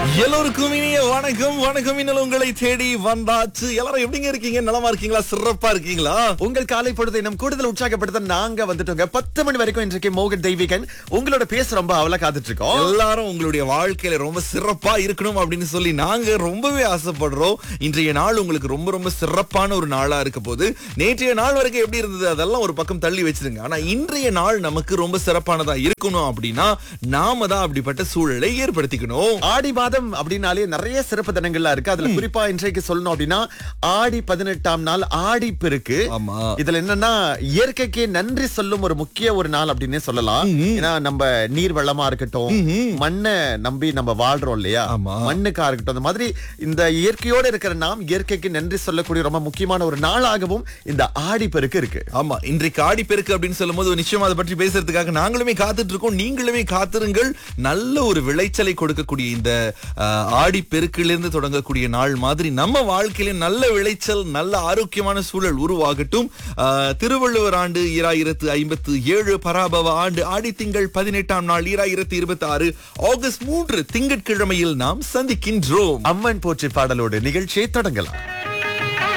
எல்லோருக்கும் இனிய வணக்கம். வணக்கம் இன்னும் உங்களை தேடி வந்தாச்சு. எல்லாரும் எப்படிங்க இருக்கீங்க? நலமா இருக்கீங்களா? சிறப்பா இருக்கீங்களா? உங்கள் காலை பொழுதை இன்னும் கூடுதல் உற்சாகப்படுத்த நாங்க வந்துட்டோங்க. 10 மணி வரைக்கும் இன்றைக்கு மோகன் தெய்வீகன் உங்களோட பேச ரொம்ப அவளா காத்துட்டு இருக்கோம். எல்லாரும் உங்களுடைய வாழ்க்கையில ரொம்ப சிறப்பா இருக்கணும் அப்படின்னு சொல்லி நாங்க ரொம்பவே ஆசைப்படுறோம். இன்றைய நாள் உங்களுக்கு ரொம்ப ரொம்ப சிறப்பான ஒரு நாளா இருக்க போது. நேற்றைய நாள் வரைக்கும் எப்படி இருந்தது அதெல்லாம் ஒரு பக்கம் தள்ளி வச்சிருங்க. ஆனா இன்றைய நாள் நமக்கு ரொம்ப சிறப்பானதா இருக்கணும் அப்படின்னா நாம தான் அப்படிப்பட்ட சூழலை ஏற்படுத்திக்கணும். ஆடி மாதம் அப்படின்னாலே நிறைய சிறப்பு தினங்கள்லாம் இருக்கு. அதுல குறிப்பா இன்றைக்கு சொல்லணும் அப்படின்னா ஆடி 18ஆம் நாள் ஆடி பெருக்கு. ஆமா. இதுல என்னன்னா இயற்கைக்கு நன்றி சொல்லும் ஒரு முக்கிய ஒரு நாள் அப்படின்னே சொல்லலாம். ஏன்னா நம்ம நீர் வளமா இருக்கட்டும், மண்ணை நம்பி நம்ம வாழ்றோம் இல்லையா, ஆமா. மண்ணுக்கா இருக்கட்டும், அந்த மாதிரி இந்த இயற்கையோட இருக்கிற நாம் இயற்கைக்கு நன்றி சொல்லக்கூடிய ரொம்ப முக்கியமான ஒரு நாளாகவும் இந்த ஆடி பெருக்கு இருக்கு. ஆமா, இன்றைக்கு ஆடிப்பெருக்கு அப்படின்னு சொல்லும் போது நிச்சயமா அதை பற்றி பேசுறதுக்காக நாங்களுமே காத்துட்டு இருக்கோம். நீங்களுமே காத்திருங்கள். நல்ல ஒரு விளைச்சலை கொடுக்கக்கூடிய இந்த ஆடிப்பெருக்கிலிருந்து தொடங்கக்கூடிய நாள் மாதிரி நம்ம வாழ்க்கையில நல்ல விளைச்சல், நல்ல ஆரோக்கியமான சூழல் உருவாகட்டும். திருவள்ளுவர் ஆண்டு 2057, பராபவ ஆண்டு ஆடி திங்கள் 18ஆம் நாள் 2026 ஆகஸ்ட் 3 திங்கட்கிழமையில் நாம் சந்திக்கின்றோம். அம்மன் போற்றி பாடலோடு நிகழ்ச்சியை தொடங்கலாம்.